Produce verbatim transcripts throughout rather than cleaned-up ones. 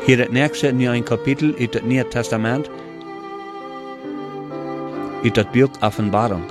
Hier het nächste in een kapitel uit het Nieuwe Testament, uit het boek Offenbarung.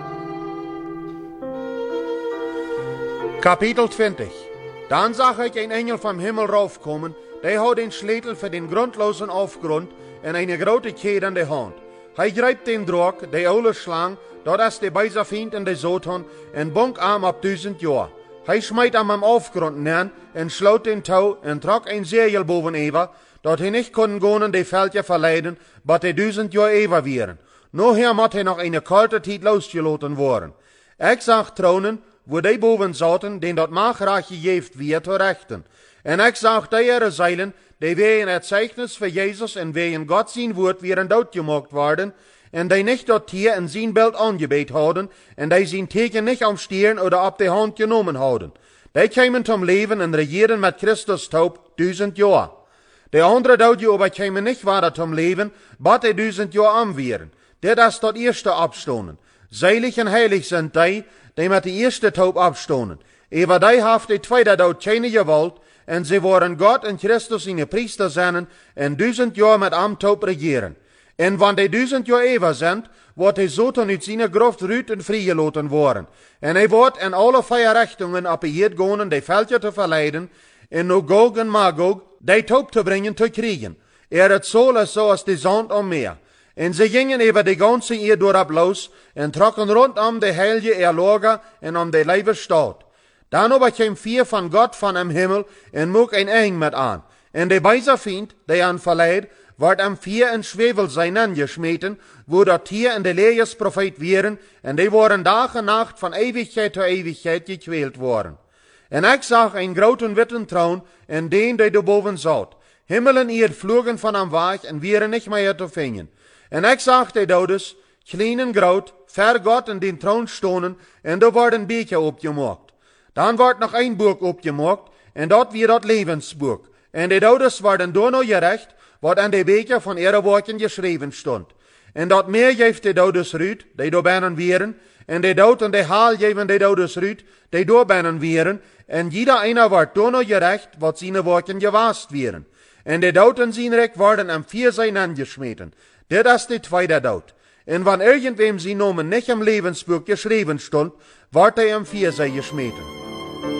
Kapitel twintig. Dann zag ik een engel vom Himmel raufkommen, der had den Schleitel für den grundlosen Aufgrund en eine grote Kette in de hand. Hij grijpt den Drog, de oude slang, dat is de bijzervind in de Satan, en bonk am op duizend jaar. Hij smijt am am Aufgrund neer en sloot den touw en trok een zeil boven Eva, dat hij niet kon gaan in de veldje verleiden, bat de duizend jaar Eva wieren. Noher moet hij nog een kalte tijd losgelaten worden. Ik zag tronen, wo die boven zaten, den dat maagrecht gegeven weer te rechten. En ik zag die ihre zeilen, die wegen het zeichnis voor Jezus en wegen God zijn woord weer doodgemaakt worden, en die nicht dat Tier in zijn beeld aangebeet hadden, en die zijn teken nicht am Stirn oder op de hand genomen hadden. Die kwamen zum Leben en regieren met Christus taub duizend jaar. De andere doodje aber kwamen nicht weiter zum Leben, bat die duizend jaar anwieren. Dit is dat eerste abstonen. Seilig en heilig sind die, die met de eerste taub abstonen. Eber die haft de tweede dood keine gewalt, en ze worden God en Christus in de priester zijn, en duizend jaar met am taub regieren. En wanneer de duizend jaar even zijn, wordt hij Satan uit zijn groft ruut en vrijgelaten worden. En hij wordt in alle vier richtingen op je gaan de veldje te verleiden, en no Gog en Magog, die taub te brengen te kriegen. Er het zoals zoals de zand om meer. En ze gingen over de ganze eer door op los, en trokken rondom de heilige Erlager en om de leve stad. Dan aber kwam vier van God van am Himmel, en moek een eng met aan. En de bijzervind, die aan verleid, wordt am vier in Schwevel zijn angeschmeten, wo dat hier in de Leers profeet wieren, en die worden dag en nacht van eeuwigheid tot eeuwigheid gekwält worden. En ik zag een groten witten troon, en den die boven zat. Himmel en eerd vlogen van am weg, en wieren niet meer te vinden. En ik zag de dodes, klein en groot, ver God in den troon stonen, en er wordt een beker opgemaakt. Dan wordt nog een boek opgemaakt, en dat weer dat levensboek. En de dodes worden door nog gerecht, wat aan de beker van ihre woorden geschreven stond. En dat meer geeft de dodes ruut, die door binnen wieren, en de dood en de haal geven de dodes ruut, die door binnen wieren, en jeder einer wordt door nog gerecht, wat zijn woorden gewaast wieren. En de dood en zijn rek worden am vier zijn angeschmeten. Dit is de tweede dood. En wanneer irgendwem zijn namen niet im levensboek geschreven stond, wordt hij am vier zijn geschmeten.